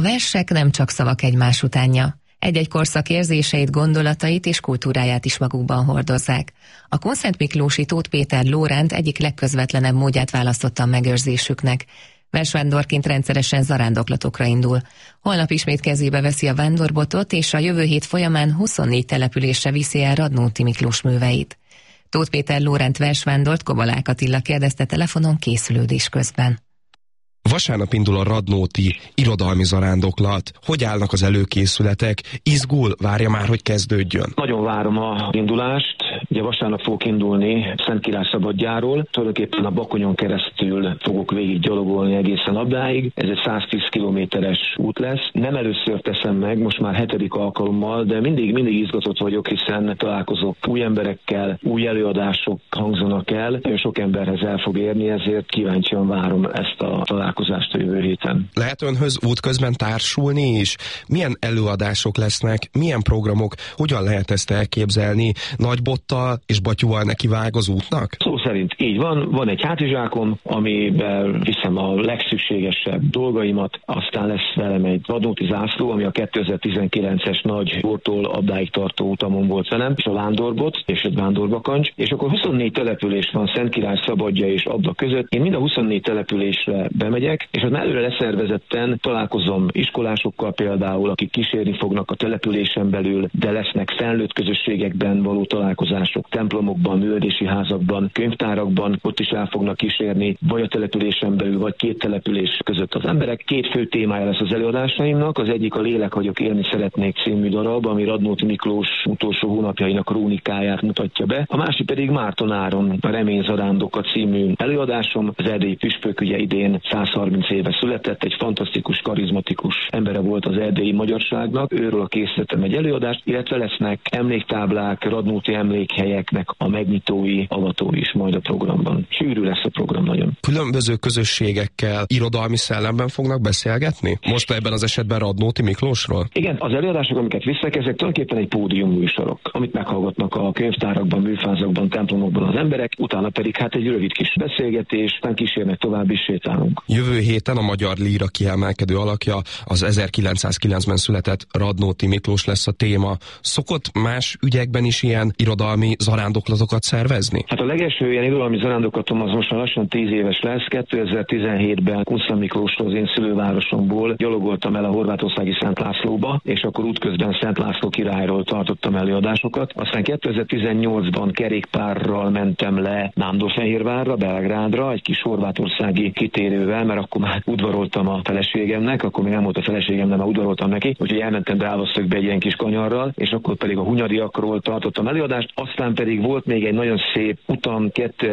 versek nem csak szavak egymás utánja. Egy-egy korszak érzéseit, gondolatait és kultúráját is magukban hordozzák. A Kunszentmiklósi Tóth Péter Lóránt egyik legközvetlenebb módját választotta megőrzésüknek. Versvándorként rendszeresen zarándoklatokra indul. Holnap ismét kezébe veszi a vándorbotot, és a jövő hét folyamán 24 településre viszi el Radnóti Miklós műveit. Tóth Péter Lóránt versvándort Kobalák Attila kérdezte telefonon készülődés közben. Vasárnap indul a radnóti irodalmi zarándoklat. Hogy állnak az előkészületek? Izgul? Várja már, hogy kezdődjön? Nagyon várom a indulást. Ugye vasárnap fogok indulni Szent Király szabadjáról. Tulajdonképpen a Bakonyon keresztül fogok végig gyalogolni egészen Abdáig. Ez egy 110 kilométeres út lesz. Nem először teszem meg, most már 7. alkalommal, de mindig izgatott vagyok, hiszen találkozok új emberekkel, új előadások hangzanak el. Nagyon sok emberhez el fog érni, ezért kíváncsian várom ezt a találkozást a jövő héten. Lehet önhöz útközben társulni is? Milyen előadások lesznek? Milyen programok? Hogyan lehet ezt elképzelni? Nagy bottal és batyúval nekivág az útnak? Szó szerint így van. Van egy hátizsákom, amiben viszem a legszükségesebb dolgaimat, aztán lesz velem egy radnóti zászló, ami a 2019-es nagy Bortól Abdáig tartó utamon volt velem, és a vándorbot és egy vándorbakancs, és akkor 24 település van Szent Király Szabadja és Abda között. Én mind a 24 településre bemegyek, és ott előre leszervezetten találkozom iskolásokkal például, akik kísérni fognak a településen belül, de lesznek felnőtt közösségekben való találkozások, templomokban, művelődési házakban, könyvtárakban, ott is el fognak kísérni, vagy a településen belül, vagy két település között az emberek. Két fő témája lesz az előadásaimnak, az egyik a Lélek vagyok, élni szeretnék című darab, ami Radnóti Miklós utolsó hónapjainak krónikáját mutatja be. A másik pedig Márton Áron a Remény zarándoka című előadásom, az erdélyi püspök ugye idén 130 éve született, egy fantasztikus, karizmatikus embere volt az erdélyi magyarságnak, őről készítettem egy előadást, illetve lesznek emléktáblák, radnóti emlékhelyeknek a megnyitói, avatói is majd a programban. Sűrű lesz a program nagyon. Különböző közösségekkel irodalmi szellemben fognak beszélgetni? Most ebben az esetben Radnóti Miklósról? Igen, az előadások, amiket viszek, ezek tulajdonképpen egy pódium műsorok, amit meghallgatnak a könyvtárakban, műfázakban, templomokban az emberek, utána pedig hát egy rövid kis beszélgetés, aztán kísérnek tovább is sétálunk. Jövő héten a magyar líra kiemelkedő alakja, az 1909-ben született Radnóti Miklós lesz a téma. Szokott más ügyekben is ilyen irodalmi zarándoklatokat szervezni? Hát a legelső ilyen irodalmi zarándoklatom az most már lassan 10 éves lesz. 2017-ben Kunszent Miklósról, az én szülővárosomból gyalogoltam el a horvátországi Szent Lászlóba, és akkor útközben Szent László királyról tartottam előadásokat. Aztán 2018-ban kerékpárral mentem le Nándorfehérvárra, Belgrádra, egy kis horvátországi kitérővel, mert akkor már udvaroltam a feleségemnek, akkor még nem volt a feleségem, de már udvaroltam neki, úgyhogy elmentem Dálvaszökbe egy ilyen kis kanyarral, és akkor pedig a hunyadiakról tartottam előadást, aztán pedig volt még egy nagyon szép utam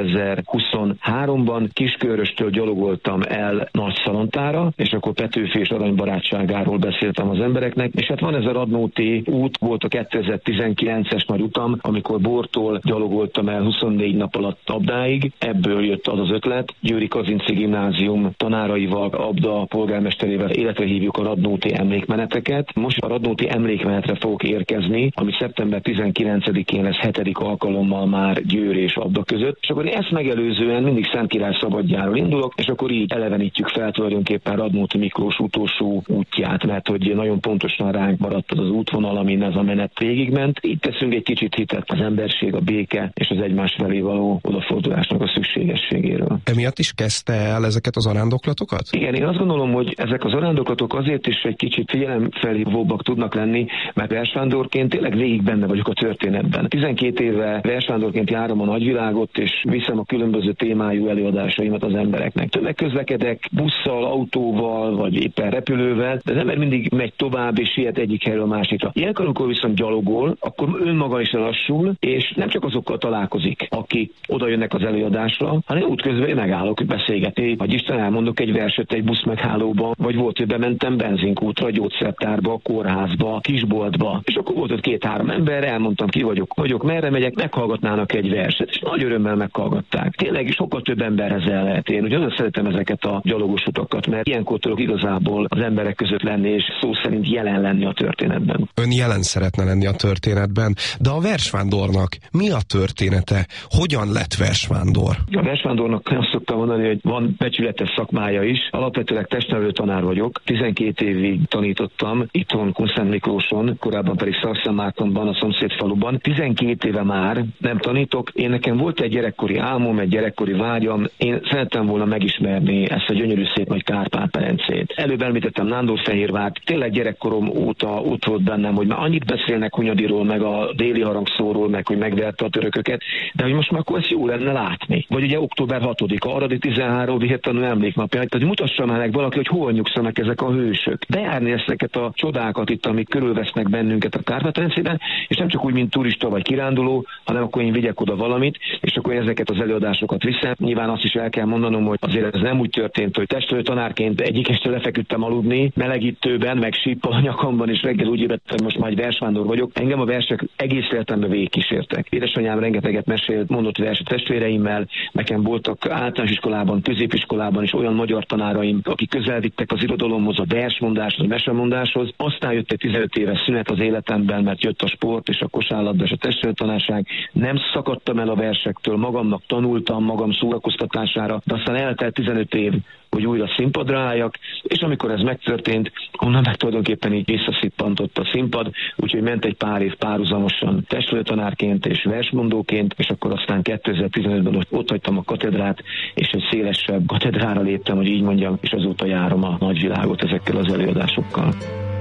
2023-ban, Kisköröstől gyalogoltam el Nagyszalontára, és akkor Petőfi és Arany barátságáról beszéltem az embereknek, és hát van ez a radnóti út, volt a 2019-es nagy utam, amikor Bortól gyalogoltam el 24 nap alatt Abdáig, ebből jött az az ötlet, Győri Kazinczy Gimnázium tanáraival, Abda polgármesterével életre hívjuk a radnóti emlékmeneteket. Most a radnóti emlékmenetre fogok érkezni, ami szeptember 19-én lesz 7. alkalommal már Győr és Abda között, és akkor ezt megelőzően mindig Szent Király Szabadjáról indulok, és akkor így elevenítjük fel tulajdonképpen Radnóti Miklós utolsó útját, mert hogy nagyon pontosan ránk maradt az útvonal, amin ez a menet végigment. Így teszünk egy kicsit hitet az emberség, a béke és az egymás felé való odafordulásnak a szükségességéről. Emiatt is kezdte el ezeket az zarándoklatokat? Igen, én azt gondolom, hogy ezek az zarándoklatok azért is egy kicsit figyelemfelhívóbbak tudnak lenni, mert versvándorként tényleg végig benne vagyok a történetben. 12 éve versvándorként járom a nagyvilágot, és viszem a különböző témájú előadásaimat az embereknek. Tömegközlekedek busszal, autóval, vagy éppen repülővel, de az ember mindig megy tovább, és siet egyik helyről a másikra. Ilyenkor, amikor viszont gyalogol, akkor önmaga is lelassul, és nem csak azokkal találkozik, akik oda jönnek az előadásra, hanem útközben megállok beszélgetni, vagy Isten elmondok egy verset egy buszmegállóba, vagy volt, hogy bementem benzinkútra, gyógyszertárba, kórházba, kisboltba, és akkor volt ott 2-3 ember, elmondtam ki vagyok, merre elmegyek, meghallgatnának egy verset, és nagy örömmel meghallgatták. Tényleg sokkal több emberhez el lehet érni. Úgy nagyon szeretem ezeket a gyalogos utakat, mert ilyenkor tudok igazából az emberek között lenni, és szó szerint jelen lenni a történetben. Ön jelen szeretne lenni a történetben, de a versvándornak mi a története? Hogyan lett versvándor? A versvándornak azt szoktam mondani, hogy van becsületes szakmája is. Alapvetőleg testnevelő tanár vagyok. 12 évig tanítottam itthon Kunszentmiklóson, korábban pedig Szakszentmártonban, a szomszédfaluban. 12 éve már nem tanítok. Én nekem volt egy gyerekkori álmom, egy gyerekkori vágyam. Én szerettem volna megismerni ezt a gyönyörű szép nagy Kárpát-medencét. Előbb említettem Nándorfehérvárt. Tényleg gyerekkorom óta ott volt bennem, hogy már annyit beszélnek Hunyadiról, meg a déli harangszóról, meg hogy megverte a törököket, de hogy most már akkor ezt jó lenne látni. Vagy ugye október 6-a, Aradi 13 vihetlenül emléknapja. Tehát mutassa már meg valaki, hogy hol nyugszanak ezek a hősök. Bejárni ezeket a csodákat itt, amik körülvesznek bennünket a Kárpát-medencében, és nem csak úgy, mint turista vagy kiránduló, hanem akkor én vigyek oda valamit, és akkor ezeket az előadásokat viszem. Nyilván azt is el kell mondanom, hogy azért ez nem úgy történt, hogy testnevelő tanárként egyik este lefeküdtem aludni, melegítőben, meg síppal a nyakamban, és reggel úgy ébredtem, hogy most már egy versvándor vagyok. Engem a versek egész életemben végigkísértek. Édesanyám rengeteget mesélt, mondott verset testvéreimmel, nekem voltak általános iskolában, középiskolában is olyan magyar tanáraim, akik közel vittek az irodalomhoz, a versmondáshoz, a mesemondáshoz. Aztán jött egy 15 éves szünet az életemben, mert jött a sport és a kosárlabda és a testnevelő tanárság. Nem szakadtam el a versektől, magamnak tanultam, magam szórakoztatására, de aztán eltelt 15 év, hogy újra színpadra álljak, és amikor ez megtörtént, onnan meg tulajdonképpen így visszaszippantott a színpad, úgyhogy ment egy pár év párhuzamosan testnevelő tanárként és versmondóként, és akkor aztán 2015-ben ott hagytam a katedrát, és egy szélesebb katedrára léptem, hogy így mondjam, és azóta járom a nagyvilágot ezekkel az előadásokkal.